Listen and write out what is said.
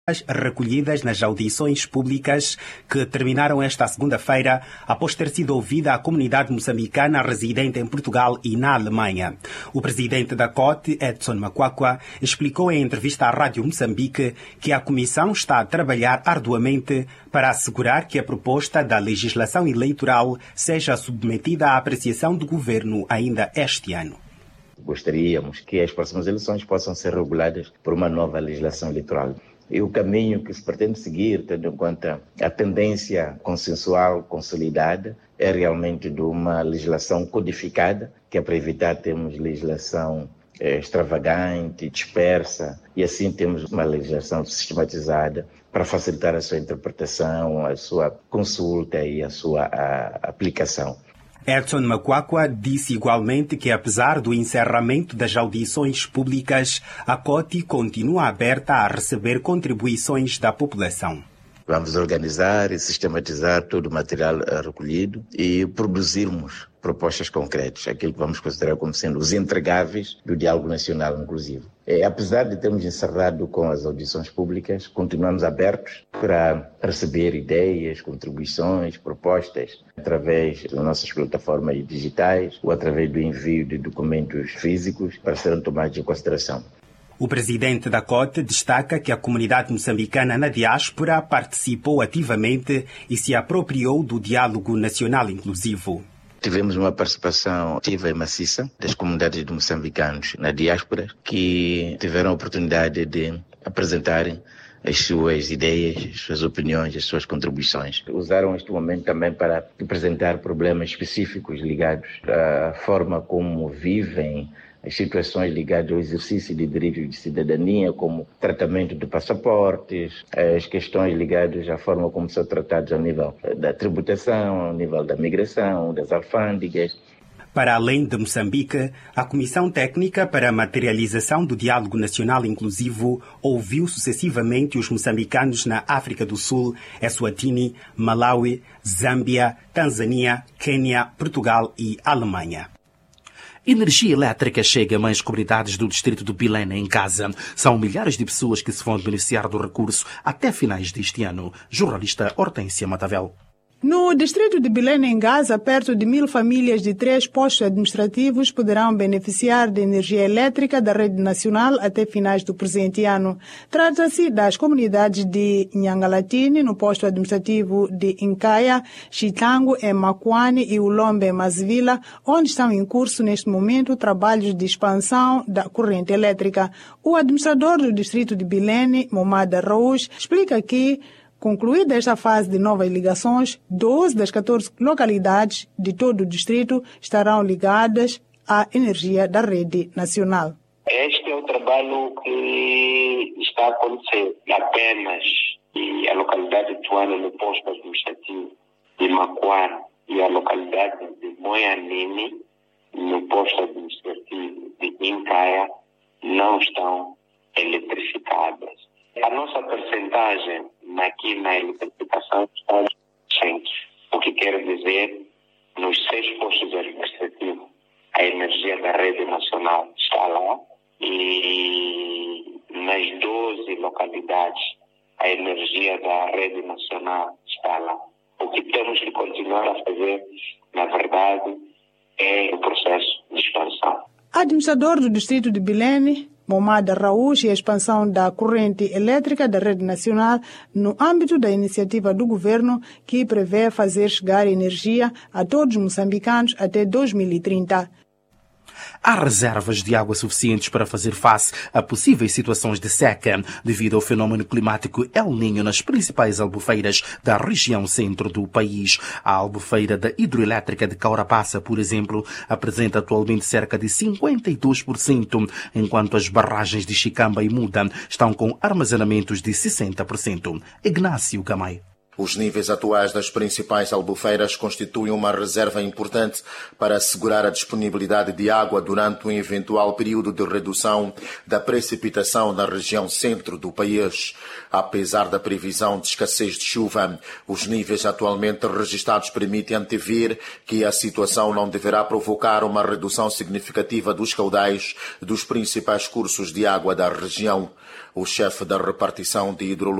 recolhidas nas audições públicas que terminaram esta segunda-feira após ter sido ouvida a comunidade moçambicana residente em Portugal e na Alemanha. O presidente da COTE, Edson Makwakwa, explicou em entrevista à Rádio Moçambique que a comissão está a trabalhar arduamente para assegurar que a proposta da legislação eleitoral seja submetida à apreciação do governo ainda este ano. Gostaríamos que as próximas eleições possam ser reguladas por uma nova legislação eleitoral. E o caminho que se pretende seguir, tendo em conta a tendência consensual consolidada, é realmente de uma legislação codificada, que é para evitar termos legislação extravagante, dispersa, e assim temos uma legislação sistematizada para facilitar a sua interpretação, a sua consulta e a sua aplicação. Edson Makwakwa disse igualmente que, apesar do encerramento das audições públicas, a COTE continua aberta a receber contribuições da população. Vamos organizar e sistematizar todo o material recolhido e produzirmos propostas concretas, aquilo que vamos considerar como sendo os entregáveis do diálogo nacional inclusivo. Apesar de termos encerrado com as audições públicas, continuamos abertos para receber ideias, contribuições, propostas através das nossas plataformas digitais ou através do envio de documentos físicos para serem tomados em consideração. O presidente da COTE destaca que a comunidade moçambicana na diáspora participou ativamente e se apropriou do diálogo nacional inclusivo. Tivemos uma participação ativa e maciça das comunidades de moçambicanos na diáspora que tiveram a oportunidade de apresentarem as suas ideias, as suas opiniões, as suas contribuições. Usaram este momento também para apresentar problemas específicos ligados à forma como vivem, as situações ligadas ao exercício de direitos de cidadania, como tratamento de passaportes, as questões ligadas à forma como são tratados ao nível da tributação, ao nível da migração, das alfândegas. Para além de Moçambique, a Comissão Técnica para a Materialização do Diálogo Nacional Inclusivo ouviu sucessivamente os moçambicanos na África do Sul, Eswatini, Malawi, Zâmbia, Tanzânia, Quênia, Portugal e Alemanha. Energia elétrica chega a mais comunidades do distrito de Bilene, em Gaza. São milhares de pessoas que se vão beneficiar do recurso até finais deste ano. Jornalista Hortência Matavel. No distrito de Bilene, em Gaza, perto de 1000 famílias de 3 postos administrativos poderão beneficiar de energia elétrica da rede nacional até finais do presente ano. Trata-se das comunidades de Nhangalatini, no posto administrativo de Incaia, Chitango, em Makwani e Ulombe, em Masvila, onde estão em curso neste momento trabalhos de expansão da corrente elétrica. O administrador do distrito de Bilene, Momada Rouge, explica que, concluída esta fase de novas ligações, 12 das 14 localidades de todo o distrito estarão ligadas à energia da rede nacional. Este é o trabalho que está a acontecer apenas e a localidade de Tuana, no posto administrativo de Makwara, e a localidade de Moianini, no posto administrativo de Incaia, não estão eletrificadas. A nossa percentagem aqui na eletrificação está 100%, o que quer dizer, nos 6 postos administrativos, a energia da rede nacional está lá, e nas 12 localidades, a energia da rede nacional está lá. O que temos que continuar a fazer, na verdade, é o processo de expansão. Administrador do distrito de Bilene, Momada Raúcho, e a expansão da corrente elétrica da rede nacional no âmbito da iniciativa do governo que prevê fazer chegar energia a todos os moçambicanos até 2030. Há reservas de água suficientes para fazer face a possíveis situações de seca devido ao fenômeno climático El Niño nas principais albufeiras da região centro do país. A albufeira da hidroelétrica de Caurabassa, por exemplo, apresenta atualmente cerca de 52%, enquanto as barragens de Chicamba e Muda estão com armazenamentos de 60%. Ignácio Gamay. Os níveis atuais das principais albufeiras constituem uma reserva importante para assegurar a disponibilidade de água durante um eventual período de redução da precipitação na região centro do país. Apesar da previsão de escassez de chuva, os níveis atualmente registados permitem antever que a situação não deverá provocar uma redução significativa dos caudais dos principais cursos de água da região. O chefe da repartição de hidrologia